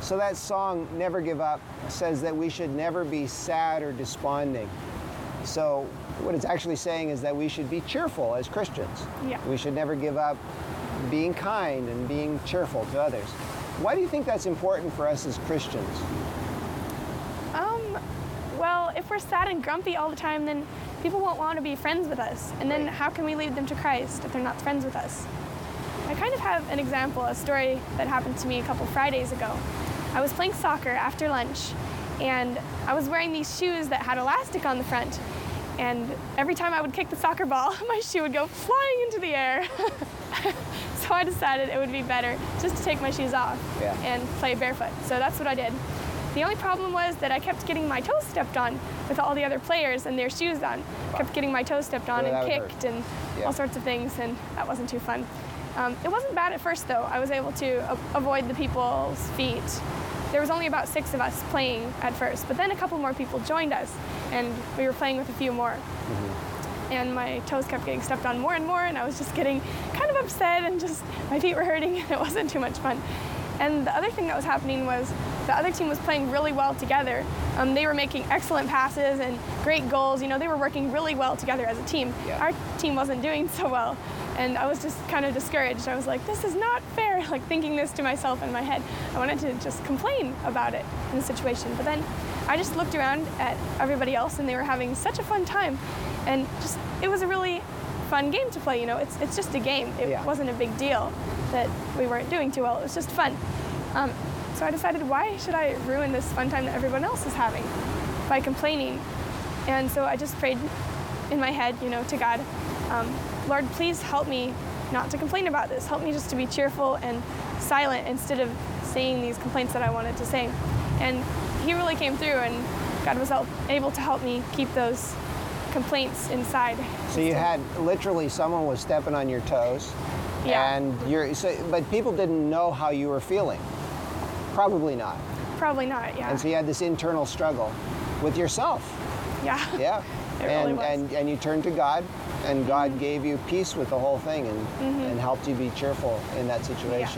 So that song, Never Give Up, says that we should never be sad or desponding. So what it's actually saying is that we should be cheerful as Christians. Yeah. We should never give up being kind and being cheerful to others. Why do you think that's important for us as Christians? Well, if we're sad and grumpy all the time, then people won't want to be friends with us. And then how can we lead them to Christ if they're not friends with us? I kind of have an example, a story that happened to me a couple Fridays ago. I was playing soccer after lunch, and I was wearing these shoes that had elastic on the front. And every time I would kick the soccer ball, my shoe would go flying into the air. So I decided it would be better just to take my shoes off and play barefoot. So that's what I did. The only problem was that I kept getting my toes stepped on with all the other players and their shoes on. Kept getting my toes stepped on and kicked and all sorts of things, and that wasn't too fun. It wasn't bad at first, though. I was able to avoid the people's feet. There was only about 6 of us playing at first, but then a couple more people joined us, and we were playing with a few more. And my toes kept getting stepped on more and more, and I was just getting kind of upset, and just my feet were hurting, and it wasn't too much fun. And the other thing that was happening was the other team was playing really well together. They were making excellent passes and great goals. You know, they were working really well together as a team. Our team wasn't doing so well, and I was just kind of discouraged. I was like, this is not fair, like thinking this to myself in my head. I wanted to just complain about it in the situation. But then I just looked around at everybody else, and they were having such a fun time. And just, it was a really fun game to play, you know. It's just a game. It wasn't a big deal that we weren't doing too well. It was just fun. So I decided, why should I ruin this fun time that everyone else is having by complaining? And so I just prayed in my head, you know, to God, Lord, please help me not to complain about this. Help me just to be cheerful and silent instead of saying these complaints that I wanted to say. And He really came through, and God was able to help me keep those complaints inside. So you had literally someone was stepping on your toes, and but people didn't know how you were feeling. Probably not. Probably not, yeah. And so you had this internal struggle with yourself. Yeah. Yeah. It really was. And you turned to God, and God gave you peace with the whole thing and helped you be cheerful in that situation.